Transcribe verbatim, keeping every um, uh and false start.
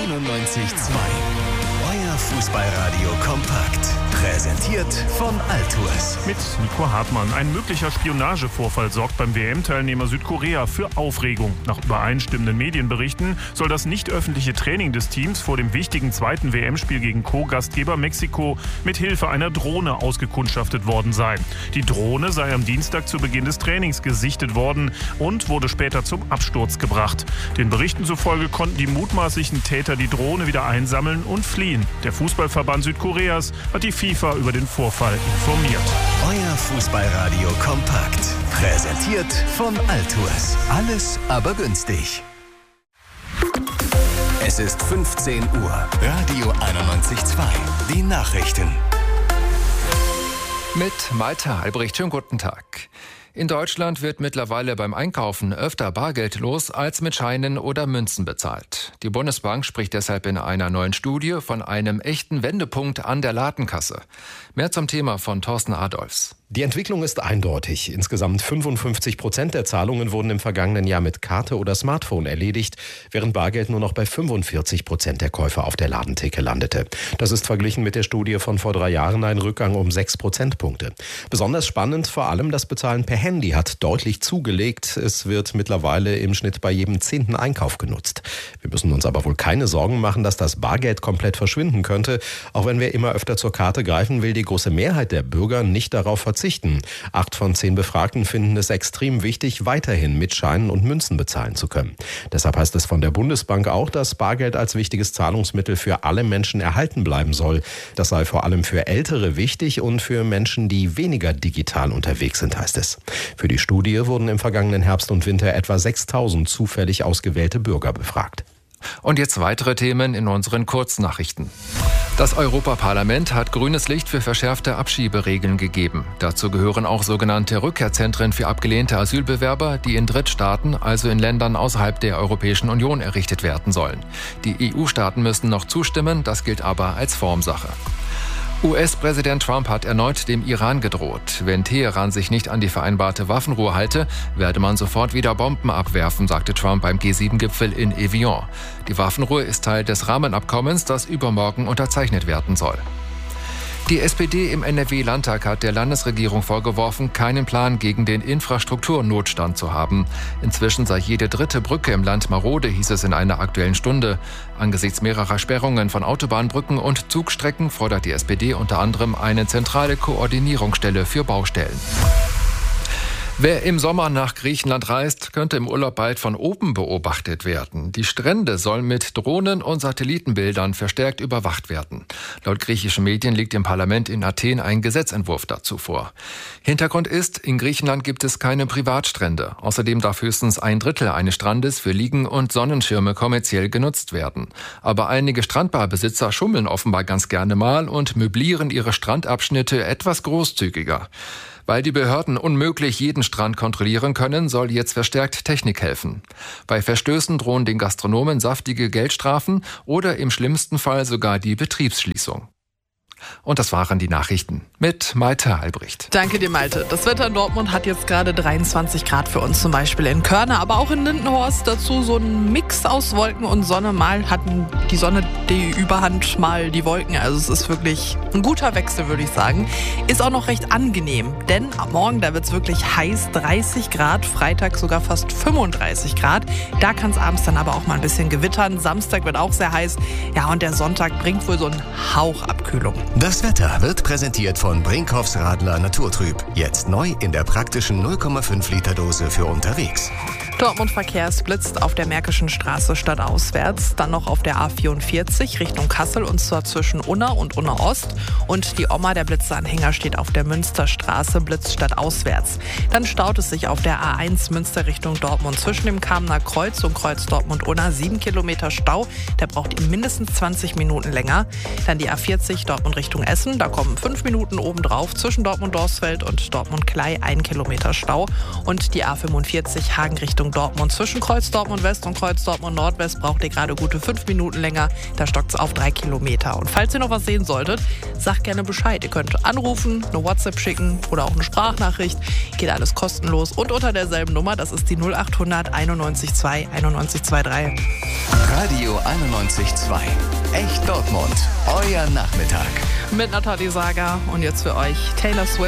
einundneunzig Komma zwei. Euer Fußballradio kompakt. Präsentiert von Altours. Mit Nico Hartmann. Ein möglicher Spionagevorfall sorgt beim W M-Teilnehmer Südkorea für Aufregung. Nach übereinstimmenden Medienberichten soll das nicht öffentliche Training des Teams vor dem wichtigen zweiten W M-Spiel gegen Co-Gastgeber Mexiko mit Hilfe einer Drohne ausgekundschaftet worden sein. Die Drohne sei am Dienstag zu Beginn des Trainings gesichtet worden und wurde später zum Absturz gebracht. Den Berichten zufolge konnten die mutmaßlichen Täter die Drohne wieder einsammeln und fliehen. Der Fußballverband Südkoreas hat die FIFA über den Vorfall informiert. Euer Fußballradio kompakt. Präsentiert von Altours. Alles aber günstig. Es ist fünfzehn Uhr. Radio einundneunzig Komma zwei. Die Nachrichten. Mit Malte Albrecht. Schönen guten Tag. In Deutschland wird mittlerweile beim Einkaufen öfter bargeldlos als mit Scheinen oder Münzen bezahlt. Die Bundesbank spricht deshalb in einer neuen Studie von einem echten Wendepunkt an der Ladenkasse. Mehr zum Thema von Thorsten Adolfs. Die Entwicklung ist eindeutig. Insgesamt fünfundfünfzig Prozent der Zahlungen wurden im vergangenen Jahr mit Karte oder Smartphone erledigt, während Bargeld nur noch bei fünfundvierzig Prozent der Käufer auf der Ladentheke landete. Das ist verglichen mit der Studie von vor drei Jahren ein Rückgang um sechs Prozentpunkte. Besonders spannend vor allem das Bezahlen per Handy hat deutlich zugelegt. Es wird mittlerweile im Schnitt bei jedem zehnten Einkauf genutzt. Wir müssen uns aber wohl keine Sorgen machen, dass das Bargeld komplett verschwinden könnte. Auch wenn wir immer öfter zur Karte greifen, will die große Mehrheit der Bürger nicht darauf verzichten. Acht von zehn Befragten finden es extrem wichtig, weiterhin mit Scheinen und Münzen bezahlen zu können. Deshalb heißt es von der Bundesbank auch, dass Bargeld als wichtiges Zahlungsmittel für alle Menschen erhalten bleiben soll. Das sei vor allem für Ältere wichtig und für Menschen, die weniger digital unterwegs sind, heißt es. Für die Studie wurden im vergangenen Herbst und Winter etwa sechstausend zufällig ausgewählte Bürger befragt. Und jetzt weitere Themen in unseren Kurznachrichten. Das Europaparlament hat grünes Licht für verschärfte Abschieberegeln gegeben. Dazu gehören auch sogenannte Rückkehrzentren für abgelehnte Asylbewerber, die in Drittstaaten, also in Ländern außerhalb der Europäischen Union, errichtet werden sollen. Die E U-Staaten müssen noch zustimmen, das gilt aber als Formsache. U S-Präsident Trump hat erneut dem Iran gedroht. Wenn Teheran sich nicht an die vereinbarte Waffenruhe halte, werde man sofort wieder Bomben abwerfen, sagte Trump beim G sieben Gipfel in Evian. Die Waffenruhe ist Teil des Rahmenabkommens, das übermorgen unterzeichnet werden soll. Die S P D im N R W-Landtag hat der Landesregierung vorgeworfen, keinen Plan gegen den Infrastrukturnotstand zu haben. Inzwischen sei jede dritte Brücke im Land marode, hieß es in einer Aktuellen Stunde. Angesichts mehrerer Sperrungen von Autobahnbrücken und Zugstrecken fordert die S P D unter anderem eine zentrale Koordinierungsstelle für Baustellen. Wer im Sommer nach Griechenland reist, könnte im Urlaub bald von oben beobachtet werden. Die Strände sollen mit Drohnen und Satellitenbildern verstärkt überwacht werden. Laut griechischen Medien liegt im Parlament in Athen ein Gesetzentwurf dazu vor. Hintergrund ist, in Griechenland gibt es keine Privatstrände. Außerdem darf höchstens ein Drittel eines Strandes für Liegen und Sonnenschirme kommerziell genutzt werden. Aber einige Strandbarbesitzer schummeln offenbar ganz gerne mal und möblieren ihre Strandabschnitte etwas großzügiger. Weil die Behörden unmöglich jeden Strand kontrollieren können, soll jetzt verstärkt Technik helfen. Bei Verstößen drohen den Gastronomen saftige Geldstrafen oder im schlimmsten Fall sogar die Betriebsschließung. Und das waren die Nachrichten mit Malte Albrecht. Danke dir, Malte. Das Wetter in Dortmund hat jetzt gerade dreiundzwanzig Grad für uns, zum Beispiel in Körne, aber auch in Lindenhorst. Dazu so ein Mix aus Wolken und Sonne. Mal hatten die Sonne die Überhand, mal die Wolken. Also es ist wirklich ein guter Wechsel, würde ich sagen. Ist auch noch recht angenehm, denn ab morgen, da wird es wirklich heiß, dreißig Grad. Freitag sogar fast fünfunddreißig Grad. Da kann es abends dann aber auch mal ein bisschen gewittern. Samstag wird auch sehr heiß. Ja, und der Sonntag bringt wohl so einen Hauch Abkühlung. Das Wetter wird präsentiert von Brinkhoffs Radler Naturtrüb. Jetzt neu in der praktischen null Komma fünf Liter Dose für unterwegs. Dortmund verkehrsblitzt auf der Märkischen Straße stadtauswärts, dann noch auf der A vierundvierzig Richtung Kassel und zwar zwischen Unna und Unna Ost. Und die Oma, der Blitzeanhänger, steht auf der Münsterstraße, blitzt stadtauswärts. Dann staut es sich auf der A eins Münster Richtung Dortmund zwischen dem Kamener Kreuz und Kreuz Dortmund-Unna. Sieben Kilometer Stau, der braucht mindestens zwanzig Minuten länger. Dann die A vierzig Dortmund Richtung Essen, da kommen fünf Minuten obendrauf zwischen Dortmund-Dorsfeld und Dortmund-Klei, ein Kilometer Stau. Und die A fünfundvierzig Hagen Richtung Richtung Dortmund. Zwischen Kreuz Dortmund West und Kreuz Dortmund Nordwest braucht ihr gerade gute fünf Minuten länger. Da stockt es auf drei Kilometer. Und falls ihr noch was sehen solltet, sagt gerne Bescheid. Ihr könnt anrufen, eine WhatsApp schicken oder auch eine Sprachnachricht. Geht alles kostenlos und unter derselben Nummer. Das ist die null achthundert einundneunzig zwei einundneunzig dreiundzwanzig. Radio einundneunzig Komma zwei. Echt Dortmund. Euer Nachmittag. Mit Nathalie Sager und jetzt für euch Taylor Swift.